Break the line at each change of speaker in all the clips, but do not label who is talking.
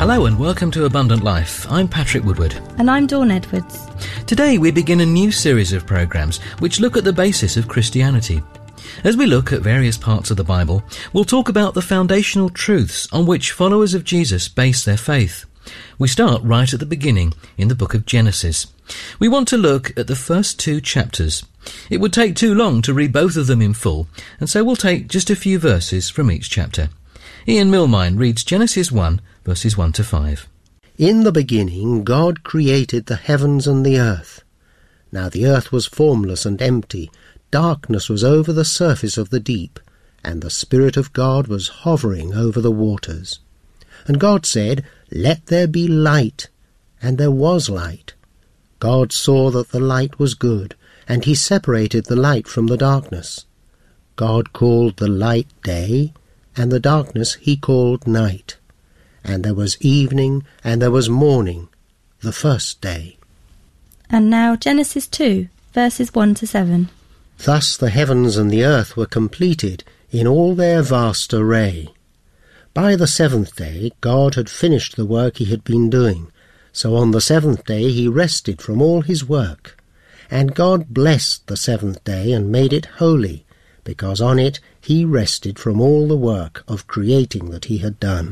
Hello and welcome to Abundant Life. I'm Patrick Woodward.
And I'm Dawn Edwards.
Today we begin a new series of programmes which look at the basis of Christianity. As we look at various parts of the Bible, we'll talk about the foundational truths on which followers of Jesus base their faith. We start right at the beginning in the book of Genesis. We want to look at the first 2 chapters. It would take too long to read both of them in full, and so we'll take just a few verses from each chapter. Ian Milmine reads Genesis 1, verses 1 to 5.
In the beginning God created the heavens and the earth. Now the earth was formless and empty, darkness was over the surface of the deep, and the Spirit of God was hovering over the waters. And God said, Let there be light, and there was light. God saw that the light was good, and he separated the light from the darkness. God called the light day, and the darkness he called night. And there was evening, and there was morning, the first day.
And now Genesis 2, verses 1 to 7.
Thus the heavens and the earth were completed in all their vast array. By the 7th day God had finished the work he had been doing, so on the 7th day he rested from all his work. And God blessed the 7th day and made it holy, because on it he rested from all the work of creating that he had done.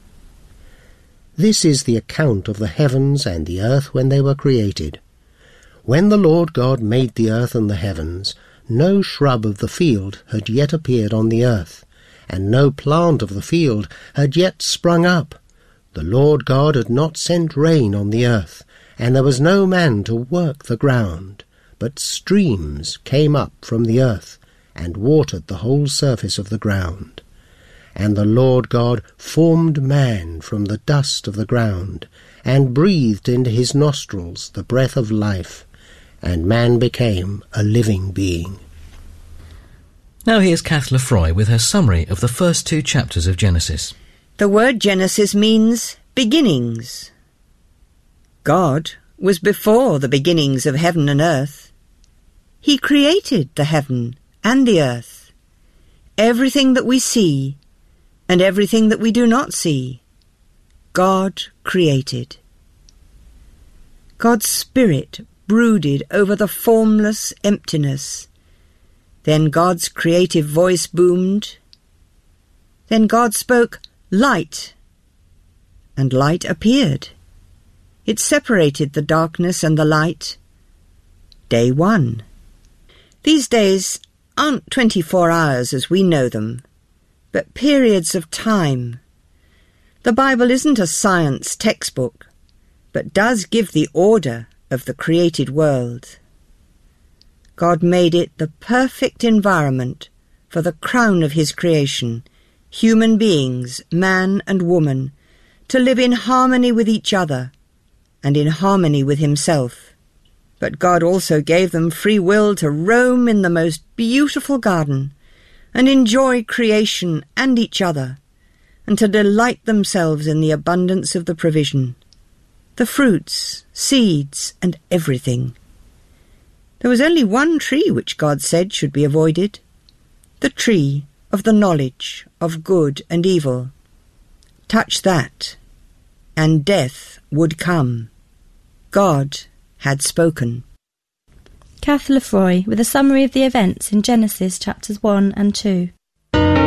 This is the account of the heavens and the earth when they were created. When the Lord God made the earth and the heavens, no shrub of the field had yet appeared on the earth, and no plant of the field had yet sprung up. The Lord God had not sent rain on the earth, and there was no man to work the ground, but streams came up from the earth, and watered the whole surface of the ground. And the Lord God formed man from the dust of the ground, and breathed into his nostrils the breath of life, and man became a living being.
Now here's Kath Lefroy with her summary of the first 2 chapters of Genesis.
The word Genesis means beginnings. God was before the beginnings of heaven and earth. He created the heaven and the earth, everything that we see and everything that we do not see. God created. God's Spirit brooded over the formless emptiness. Then God's creative voice boomed. Then God spoke, "Light," and light appeared. It separated the darkness and the light. Day 1. These days aren't 24 hours as we know them, but periods of time. The Bible isn't a science textbook, but does give the order of the created world. God made it the perfect environment for the crown of his creation, human beings, man and woman, to live in harmony with each other and in harmony with himself. But God also gave them free will to roam in the most beautiful garden and enjoy creation and each other, and to delight themselves in the abundance of the provision, the fruits, seeds, and everything. There was only one tree which God said should be avoided, the tree of the knowledge of good and evil. Touch that, and death would come. God had spoken.
Kath Lefroy with a summary of the events in Genesis chapters 1 and 2.